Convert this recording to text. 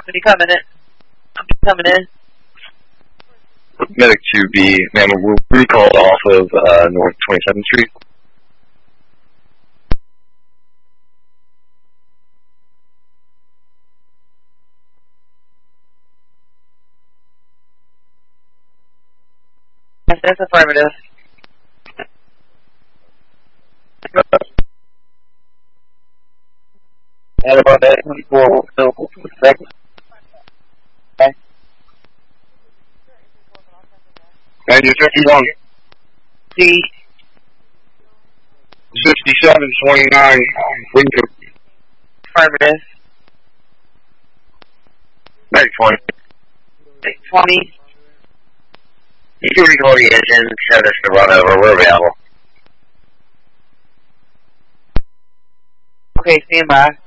Somebody coming in. Somebody coming in. Medic 2B, ma'am, we're recalled off of North 27th Street. Yes, that's affirmative. And about that 24 seconds. Okay. And you're 51. C. 6729, Winter. Affirmative. Medic 20. 20. You can recall the engine, send us to run over, we're available. Okay, stand by.